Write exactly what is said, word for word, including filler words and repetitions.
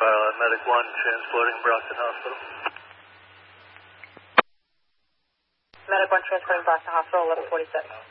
Pilot, Medic one transporting Brockton Hospital. Medic one transporting Brockton Hospital, eleven forty-six.